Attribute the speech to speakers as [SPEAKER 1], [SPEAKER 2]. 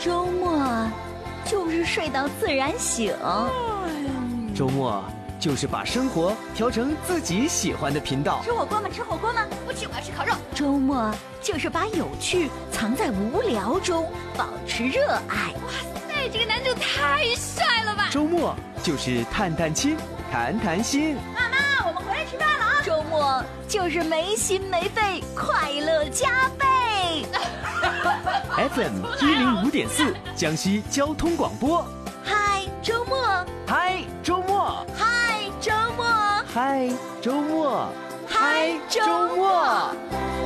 [SPEAKER 1] 周末就是睡到自然醒。
[SPEAKER 2] 周末就是把生活调成自己喜欢的频道。
[SPEAKER 1] 吃火锅吗？吃火锅吗？
[SPEAKER 3] 不去，我要吃烤肉。
[SPEAKER 1] 周末就是把有趣藏在无聊中，保持热爱。
[SPEAKER 3] 哇塞，这个男主太帅了吧！
[SPEAKER 2] 周末就是探探亲，谈谈心。
[SPEAKER 1] 妈妈，我们回来吃饭了啊！周末就是没心没肺，快乐加倍。
[SPEAKER 2] FM 105.4，江西交通广播。
[SPEAKER 1] 嗨，周末！
[SPEAKER 2] 嗨，周末！
[SPEAKER 1] 嗨，周末！
[SPEAKER 2] 嗨，周末！
[SPEAKER 1] 嗨，周末！